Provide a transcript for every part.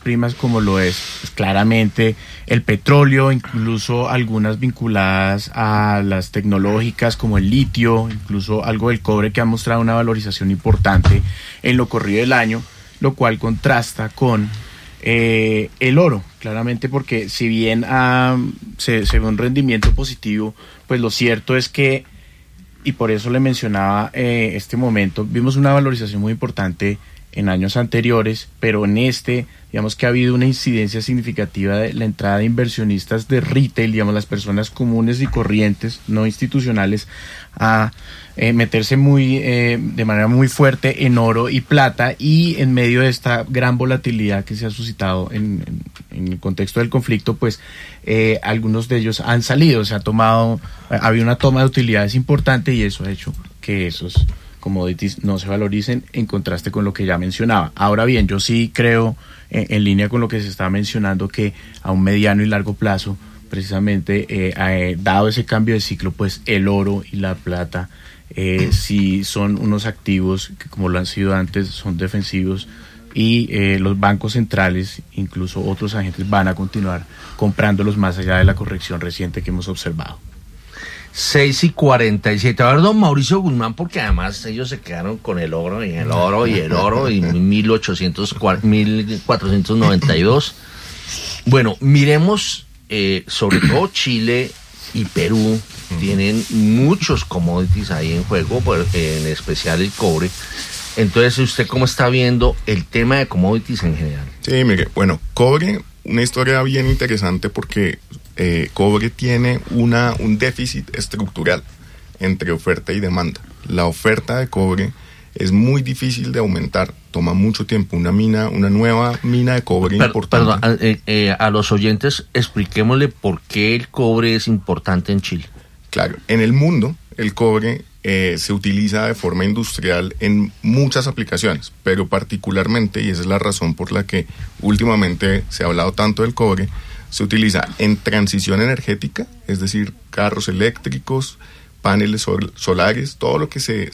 primas como lo es pues, claramente el petróleo, incluso algunas vinculadas a las tecnológicas como el litio, incluso algo del cobre que ha mostrado una valorización importante en lo corrido del año, lo cual contrasta con el oro, claramente, porque si bien se ve un rendimiento positivo, pues lo cierto es que, y por eso le mencionaba este momento, vimos una valorización muy importante en años anteriores, pero en digamos que ha habido una incidencia significativa de la entrada de inversionistas de retail, digamos las personas comunes y corrientes, no institucionales, a meterse de manera muy fuerte en oro y plata, y en medio de esta gran volatilidad que se ha suscitado en el contexto del conflicto, pues algunos de ellos han salido, había una toma de utilidades importante y eso ha hecho que esos commodities no se valoricen en contraste con lo que ya mencionaba. Ahora bien, yo sí creo, en línea con lo que se estaba mencionando, que a un mediano y largo plazo, precisamente, dado ese cambio de ciclo, pues el oro y la plata sí son unos activos que, como lo han sido antes, son defensivos, y los bancos centrales, incluso otros agentes, van a continuar comprándolos más allá de la corrección reciente que hemos observado. 6:47. A ver, don Mauricio Guzmán, porque además ellos se quedaron con el oro y el oro y el oro y 1492. Bueno, miremos, sobre todo Chile y Perú tienen muchos commodities ahí en juego, en especial el cobre. Entonces, ¿usted cómo está viendo el tema de commodities en general? Sí, mire, bueno, cobre, una historia bien interesante porque cobre tiene un déficit estructural entre oferta y demanda. La oferta de cobre es muy difícil de aumentar, toma mucho tiempo. Una nueva mina de cobre importante. Perdón, a los oyentes expliquémosle por qué el cobre es importante en Chile. Claro, en el mundo el cobre se utiliza de forma industrial en muchas aplicaciones, pero particularmente, y esa es la razón por la que últimamente se ha hablado tanto del cobre, se utiliza en transición energética, es decir, carros eléctricos, paneles solares, todo lo que se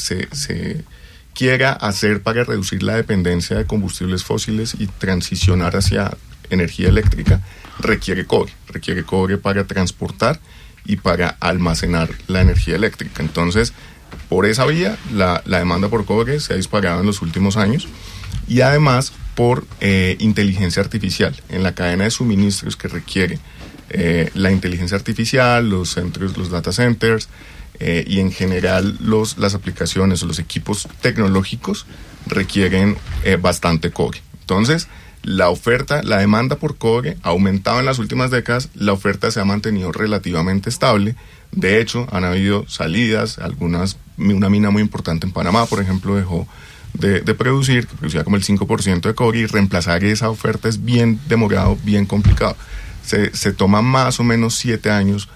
quiera hacer para reducir la dependencia de combustibles fósiles y transicionar hacia energía eléctrica, requiere cobre para transportar y para almacenar la energía eléctrica. Entonces, por esa vía, la demanda por cobre se ha disparado en los últimos años, y además por inteligencia artificial en la cadena de suministros que requiere la inteligencia artificial, los data centers, y en general las aplicaciones o los equipos tecnológicos requieren bastante cobre. Entonces, la demanda por cobre ha aumentado en las últimas décadas, la oferta se ha mantenido relativamente estable. De hecho, han habido salidas, una mina muy importante en Panamá, por ejemplo, dejó de producir, que producía como el 5% de cobre, y reemplazar esa oferta es bien demorado, bien complicado. Se toma más o menos 7 años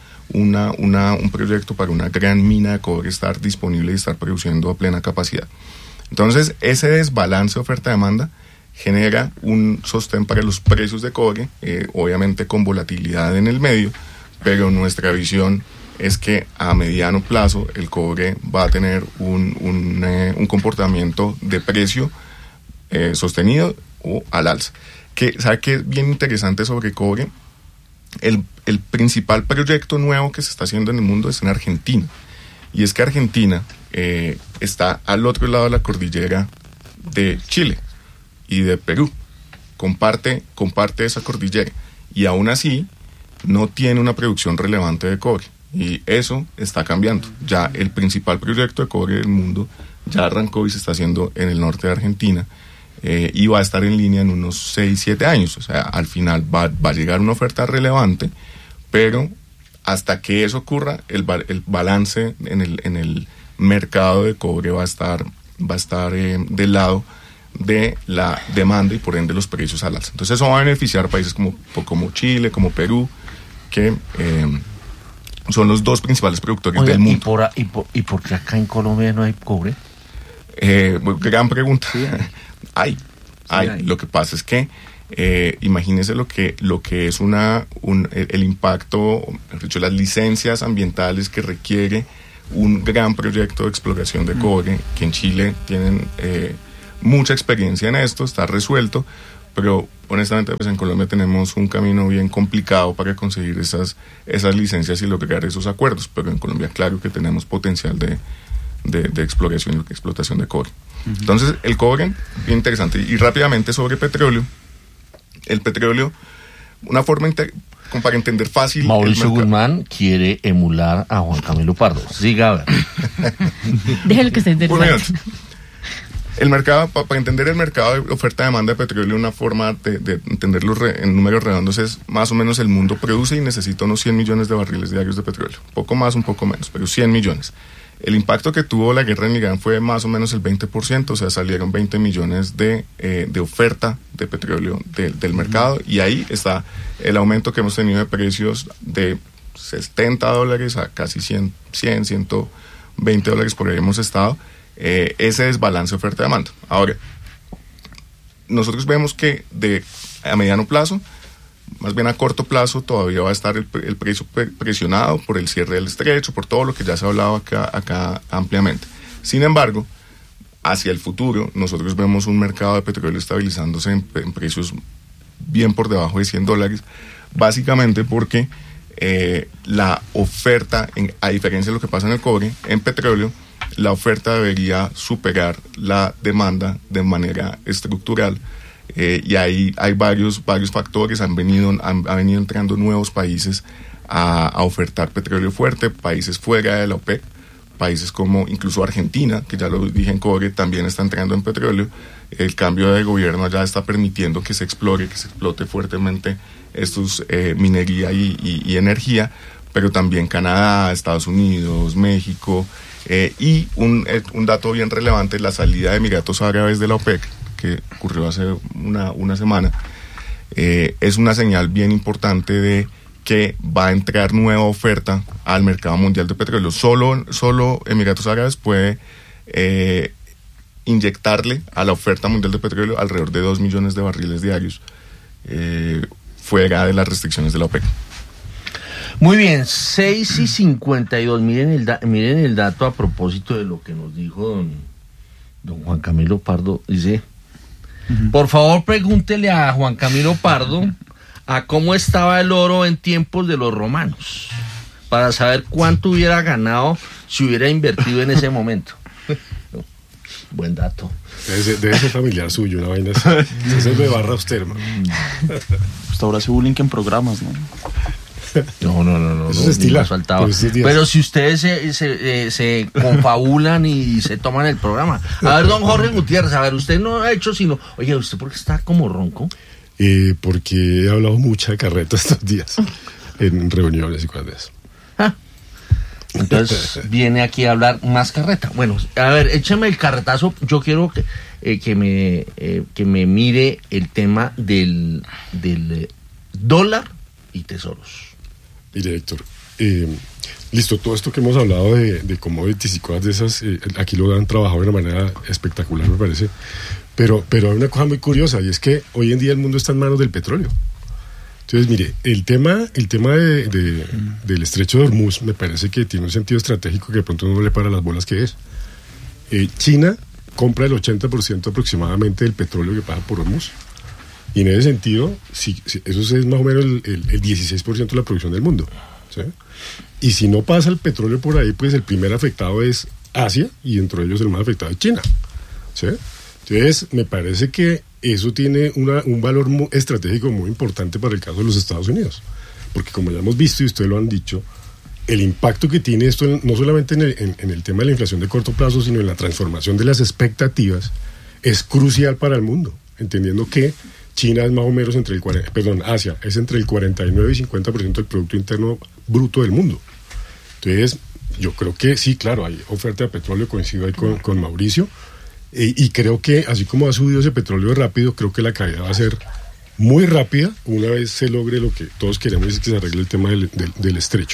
un proyecto para una gran mina de cobre estar disponible y estar produciendo a plena capacidad. Entonces, ese desbalance oferta-demanda genera un sostén para los precios de cobre, obviamente con volatilidad en el medio, pero nuestra visión es que a mediano plazo el cobre va a tener un comportamiento de precio sostenido o al alza. ¿Sabe qué es bien interesante sobre cobre? El principal proyecto nuevo que se está haciendo en el mundo es en Argentina, y es que Argentina está al otro lado de la cordillera de Chile y de Perú, comparte esa cordillera, y aún así no tiene una producción relevante de cobre, y eso está cambiando. Ya el principal proyecto de cobre del mundo ya arrancó y se está haciendo en el norte de Argentina, y va a estar en línea en unos 6-7 años. O sea, al final va a llegar una oferta relevante, pero hasta que eso ocurra, el balance en el mercado de cobre va a estar del lado de la demanda y por ende los precios al alza. Entonces eso va a beneficiar a países como Chile, como Perú, que son los dos principales productores del mundo. ¿Y por qué acá en Colombia no hay cobre? Gran pregunta. Sí, hay. Lo que pasa es que imagínese lo que es el impacto, mejor dicho, las licencias ambientales que requiere un gran proyecto de exploración de cobre, que en Chile tienen mucha experiencia en esto, está resuelto, pero honestamente pues en Colombia tenemos un camino bien complicado para conseguir esas licencias y lograr esos acuerdos, pero en Colombia claro que tenemos potencial de exploración y explotación de cobre. Entonces el cobre, bien interesante. Y rápidamente sobre petróleo, el petróleo, una forma como para entender fácil. Mauricio Guzmán quiere emular a Juan Camilo Pardo. Siga a ver. Déjalo que se interesante. El mercado, para entender el mercado de oferta-demanda de petróleo, una forma de entenderlo en números redondos es más o menos el mundo produce y necesita unos 100 millones de barriles diarios de petróleo. Un poco más, un poco menos, pero 100 millones. El impacto que tuvo la guerra en Irán fue más o menos el 20%, o sea, salieron 20 millones de oferta de petróleo del mercado, y ahí está el aumento que hemos tenido de precios de $70 a casi 120 dólares por ahí hemos estado. Ese desbalance oferta-demanda. Ahora, nosotros vemos que a mediano plazo, más bien a corto plazo, todavía va a estar el precio presionado por el cierre del estrecho, por todo lo que ya se ha hablado acá ampliamente. Sin embargo, hacia el futuro, nosotros vemos un mercado de petróleo estabilizándose en precios bien por debajo de $100, básicamente porque la oferta, a diferencia de lo que pasa en el cobre, en petróleo, la oferta debería superar la demanda de manera estructural, y ahí hay varios factores. Han venido entrando nuevos países a ofertar petróleo fuerte, países fuera de la OPEC, países como incluso Argentina, que ya lo dije en cobre, también está entrando en petróleo. El cambio de gobierno allá está permitiendo que se explote fuertemente estos minería y energía, pero también Canadá, Estados Unidos, México, y un dato bien relevante, la salida de Emiratos Árabes de la OPEC, que ocurrió hace una semana, es una señal bien importante de que va a entrar nueva oferta al mercado mundial de petróleo. Solo Emiratos Árabes puede inyectarle a la oferta mundial de petróleo alrededor de 2 millones de barriles diarios, fuera de las restricciones de la OPEC. Muy bien, 6:52. Miren el dato a propósito de lo que nos dijo don Juan Camilo Pardo. Dice, por favor pregúntele a Juan Camilo Pardo a cómo estaba el oro en tiempos de los romanos, para saber cuánto hubiera ganado si hubiera invertido en ese momento. Buen dato. Debe ser familiar suyo, una vaina así. Eso me barra usted, hermano. Hasta ahora hace bullying en programas, ¿no? No. Eso es estilar. Pero si ustedes se confabulan y se toman el programa. A ver, don Jorge Gutiérrez, a ver, usted no ha hecho sino... Oye, ¿usted por qué está como ronco? Porque he hablado mucha carreta estos días en reuniones y cosas de eso. Entonces viene aquí a hablar más carreta. Bueno, a ver, échame el carretazo. Yo quiero que me mire el tema del dólar y tesoros. Mire, Héctor, listo, todo esto que hemos hablado de commodities y cosas de esas, aquí lo han trabajado de una manera espectacular, me parece, pero hay una cosa muy curiosa, y es que hoy en día el mundo está en manos del petróleo. Entonces, mire, el tema del estrecho de Hormuz me parece que tiene un sentido estratégico que de pronto no le para las bolas que es. China compra el 80% aproximadamente del petróleo que pasa por Hormuz. Y en ese sentido, eso es más o menos el 16% de la producción del mundo, ¿sí? Y si no pasa el petróleo por ahí, pues el primer afectado es Asia, y dentro de ellos el más afectado es China, ¿sí? Entonces, me parece que eso tiene un valor estratégico muy importante para el caso de los Estados Unidos. Porque como ya hemos visto y ustedes lo han dicho, el impacto que tiene esto no solamente en el tema de la inflación de corto plazo, sino en la transformación de las expectativas, es crucial para el mundo, entendiendo que China es más o menos Asia es entre el 49 y 50% del Producto Interno Bruto del mundo. Entonces, yo creo que sí, claro, hay oferta de petróleo, coincido ahí con Mauricio, y creo que así como ha subido ese petróleo rápido, creo que la caída va a ser muy rápida una vez se logre lo que todos queremos, es que se arregle el tema del estrecho.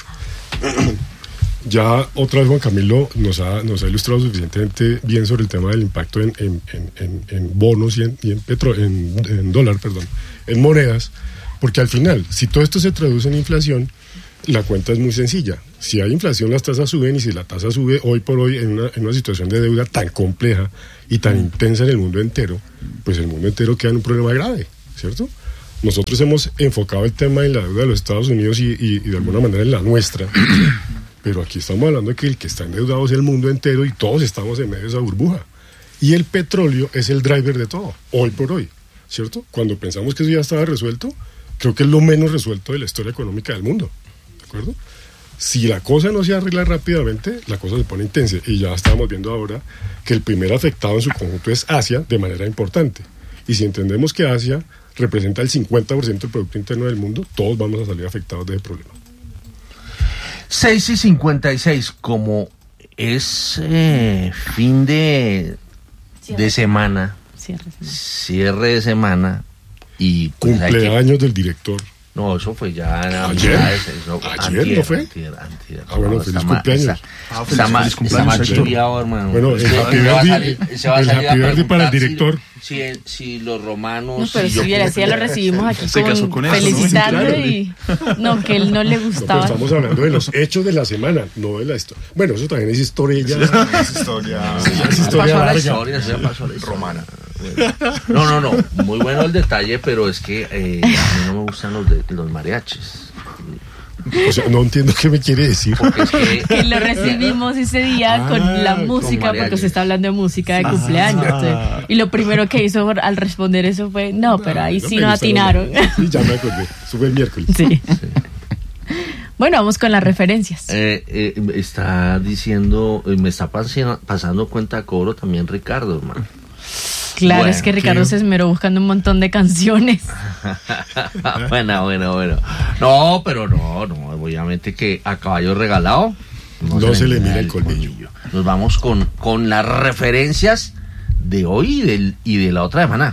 Ya otra vez Juan Camilo nos ha ilustrado suficientemente bien sobre el tema del impacto en bonos y en dólar, en monedas, porque al final, si todo esto se traduce en inflación, la cuenta es muy sencilla. Si hay inflación, las tasas suben, y si la tasa sube hoy por hoy en una situación de deuda tan compleja y tan intensa en el mundo entero, pues el mundo entero queda en un problema grave. ¿cierto? Nosotros hemos enfocado el tema en la deuda de los Estados Unidos y de alguna manera en la nuestra, pero aquí estamos hablando de que el que está endeudado es el mundo entero y todos estamos en medio de esa burbuja. Y el petróleo es el driver de todo, hoy por hoy, ¿cierto? Cuando pensamos que eso ya estaba resuelto, creo que es lo menos resuelto de la historia económica del mundo, ¿de acuerdo? Si la cosa no se arregla rápidamente, la cosa se pone intensa. Y ya estamos viendo ahora que el primer afectado en su conjunto es Asia, de manera importante. Y si entendemos que Asia representa el 50% del Producto Interno del mundo, todos vamos a salir afectados de ese problema. 6:56, como es fin de semana, cierre de semana, y pues cumpleaños del director. No, eso fue ya ayer. ¿Ayer no fue? Antier. Bueno, feliz cumpleaños. Feliz cumpleaños, hermano. Bueno, el happy birthday para el director. Si los romanos... No, pero si ya lo recibimos aquí con felicitando, ¿no? Y no, que él no le gustaba. No, pero estamos hablando de los hechos de la semana, no de la historia. Bueno, eso también es historia ya. Es historia. Es historia larga. Pasó la historia romana. No, muy bueno el detalle, pero es que a mí no me gustan los mariachis. O sea, no entiendo qué me quiere decir. Que lo recibimos ese día con la música, porque se está hablando de música de cumpleaños. Y lo primero que hizo al responder eso fue, no, pero ahí sí no atinaron. Sí, ya me acordé. Sube el miércoles. Sí. Bueno, vamos con las referencias. Está diciendo, me está pasando cuenta cobro también Ricardo, hermano. Claro, bueno, es que Ricardo se esmeró buscando un montón de canciones. Bueno. No, pero no, obviamente que a caballo regalado no se le mira el colmillo. Nos vamos con las referencias de hoy y de la otra semana.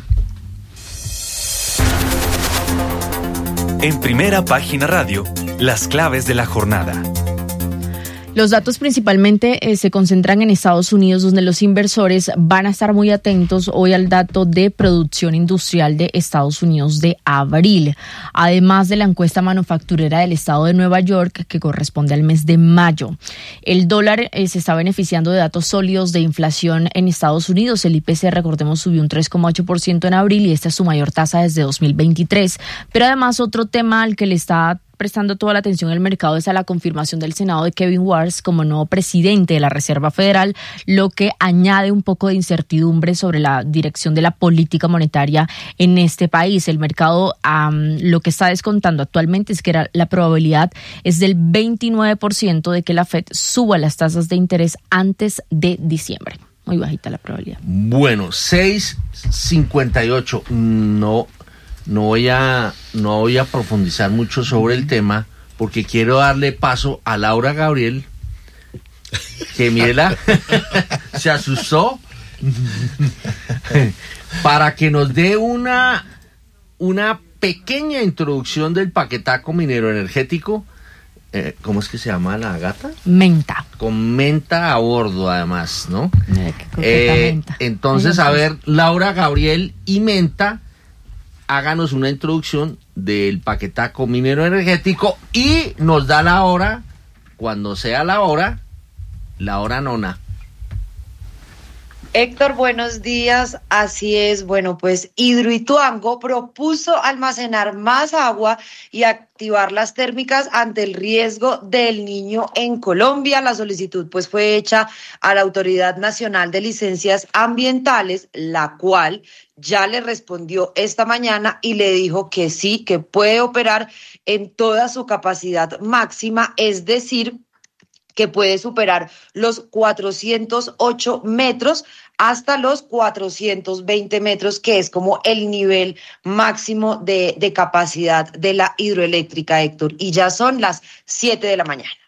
En Primera Página Radio, las claves de la jornada. Los datos principalmente se concentran en Estados Unidos, donde los inversores van a estar muy atentos hoy al dato de producción industrial de Estados Unidos de abril, además de la encuesta manufacturera del estado de Nueva York, que corresponde al mes de mayo. El dólar se está beneficiando de datos sólidos de inflación en Estados Unidos. El IPC, recordemos, subió un 3,8% en abril y esta es su mayor tasa desde 2023. Pero además otro tema al que le está prestando toda la atención el mercado es a la confirmación del Senado de Kevin Warsh como nuevo presidente de la Reserva Federal, lo que añade un poco de incertidumbre sobre la dirección de la política monetaria en este país. El mercado lo que está descontando actualmente es que la probabilidad es del 29% de que la Fed suba las tasas de interés antes de diciembre. Muy bajita la probabilidad. Bueno, 6:58. No voy a profundizar mucho sobre el tema porque quiero darle paso a Laura Gabriel, que mírela, se asustó, para que nos dé una pequeña introducción del paquetaco minero energético. ¿Cómo es que se llama la gata? Menta. Con menta a bordo, además, ¿no? Menta. Entonces, a ver, Laura Gabriel y Menta, háganos una introducción del paquetaco minero energético y nos da la hora, cuando sea la hora nona. Héctor, buenos días. Así es, bueno, pues Hidroituango propuso almacenar más agua y activar las térmicas ante el riesgo del Niño en Colombia. La solicitud pues fue hecha a la Autoridad Nacional de Licencias Ambientales, la cual ya le respondió esta mañana y le dijo que sí, que puede operar en toda su capacidad máxima, es decir, que puede superar los 408 metros hasta los 420 metros, que es como el nivel máximo de capacidad de la hidroeléctrica, Héctor. Y ya son las 7 de la mañana.